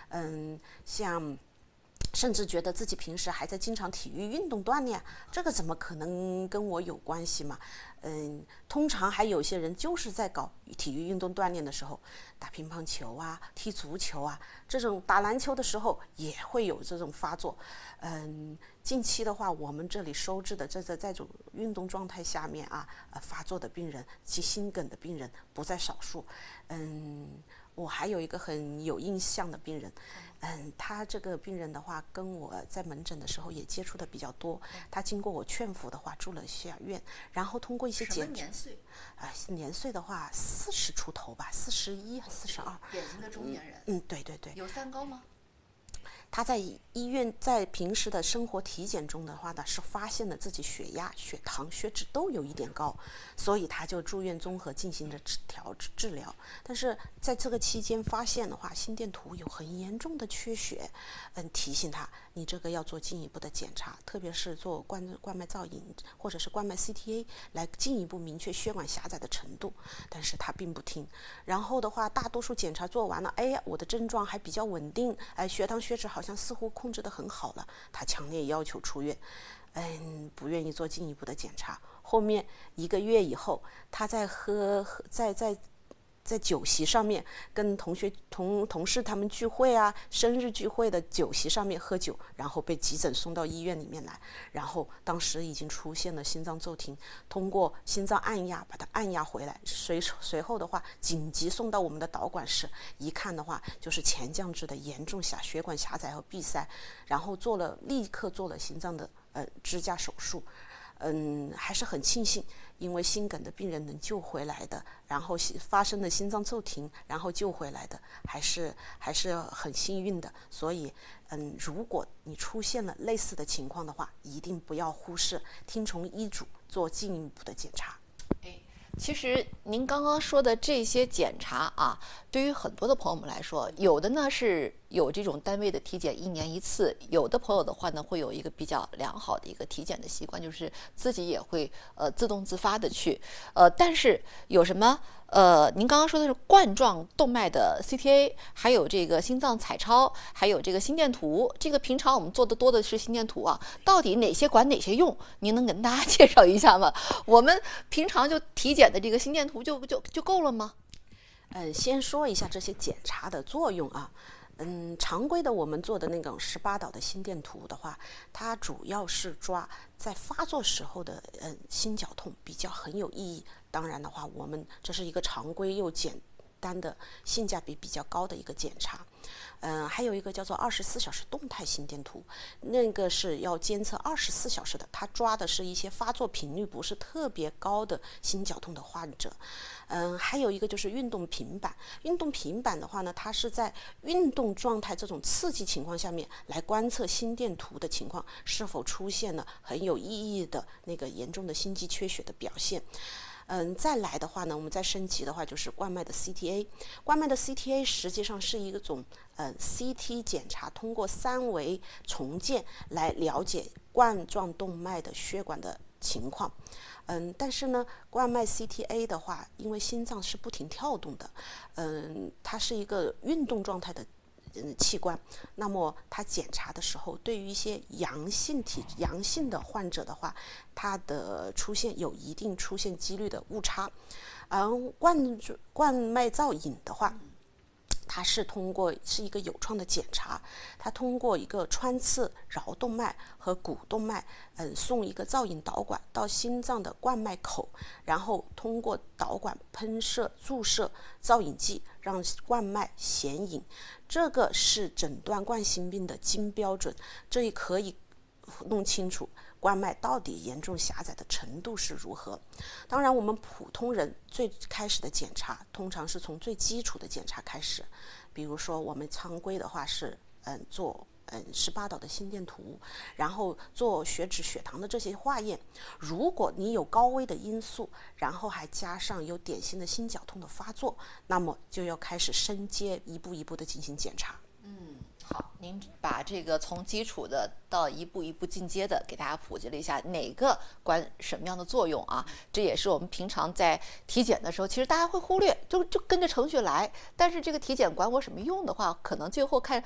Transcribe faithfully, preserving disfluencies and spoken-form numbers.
嗯，像。甚至觉得自己平时还在经常体育运动锻炼，这个怎么可能跟我有关系嘛？嗯，通常还有些人就是在搞体育运动锻炼的时候，打乒乓球啊、踢足球啊，这种打篮球的时候也会有这种发作。嗯，近期的话，我们这里收治的这在这种运动状态下面啊，呃，发作的病人及心梗的病人不在少数。嗯。我还有一个很有印象的病人，嗯，他这个病人的话，跟我在门诊的时候也接触的比较多。他经过我劝服的话，住了下院，然后通过一些检查， 什么年岁？ 啊、呃，年岁的话，四十出头吧，四十一、四十二， 典型的中年人。 嗯，对对对。 有三高吗？ 他在医院在平时的生活体检中的话呢，是发现了自己血压、血糖、血脂都有一点高，所以他就住院综合进行了治调治疗。但是在这个期间发现的话，心电图有很严重的缺血，嗯，提醒他你这个要做进一步的检查，特别是做冠冠脉造影或者是冠脉 C T A 来进一步明确血管狭窄的程度。但是他并不听，然后的话，大多数检查做完了，哎呀，我的症状还比较稳定，哎，血糖血脂好像似乎控制得很好了，他强烈要求出院，嗯，不愿意做进一步的检查。后面一个月以后，他在喝在在在酒席上面跟同学同同事他们聚会啊，生日聚会的酒席上面喝酒，然后被急诊送到医院里面来，然后当时已经出现了心脏骤停，通过心脏按压把它按压回来，随随后的话紧急送到我们的导管室，一看的话就是前降支的严重狭血管狭窄和闭塞，然后做了立刻做了心脏的呃支架手术。嗯，还是很庆幸，因为心梗的病人能救回来的，然后发生了心脏骤停，然后救回来的，还是还是很幸运的。所以，嗯，如果你出现了类似的情况的话，一定不要忽视，听从医嘱做进一步的检查。 哎，其实您刚刚说的这些检查啊，对于很多的朋友们来说，有的呢是有这种单位的体检一年一次，有的朋友的话呢会有一个比较良好的一个体检的习惯，就是自己也会呃自动自发的去呃，但是有什么呃，您刚刚说的是冠状动脉的 C T A， 还有这个心脏彩超，还有这个心电图。这个平常我们做的多的是心电图啊，到底哪些管哪些用？您能跟大家介绍一下吗？我们平常就体检的这个心电图就就就够了吗？ 嗯，先说一下这些检查的作用啊。嗯，常规的我们做的那种十八导的心电图的话，它主要是抓在发作时候的嗯心绞痛，比较很有意义。当然的话，我们这是一个常规又简单的、性价比比较高的一个检查。嗯，还有一个叫做二十四小时动态心电图，那个是要监测二十四小时的，它抓的是一些发作频率不是特别高的心绞痛的患者。嗯，还有一个就是运动平板，运动平板的话呢，它是在运动状态这种刺激情况下面来观测心电图的情况是否出现了很有意义的那个严重的心肌缺血的表现。嗯，再来的话呢，我们再升级的话就是冠脉的 C T A， 冠脉的 C T A 实际上是一种呃 C T 检查，通过三维重建来了解冠状动脉的血管的情况。嗯，但是呢，冠脉 C T A 的话，因为心脏是不停跳动的，嗯，它是一个运动状态的嗯器官，那么它检查的时候，对于一些阳性体阳性的患者的话，它的出现有一定出现几率的误差。而冠冠脉造影的话，它是通过是一个有创的检查，它通过一个穿刺桡动脉和股动脉，嗯，送一个造影导管到心脏的冠脉口，然后通过导管喷射注射造影剂，让冠脉显影。这个是诊断冠心病的金标准，这也可以弄清楚冠脉到底严重狭窄的程度是如何。当然我们普通人最开始的检查通常是从最基础的检查开始，比如说我们常规的话是嗯做嗯十八导的心电图，然后做血脂血糖的这些化验。如果你有高危的因素，然后还加上有典型的心绞痛的发作，那么就要开始升阶，一步一步的进行检查。 好，您把这个从基础的到一步一步进阶的给大家普及了一下，哪个管什么样的作用啊？这也是我们平常在体检的时候，其实大家会忽略，就就跟着程序来。但是这个体检管我什么用的话，可能最后看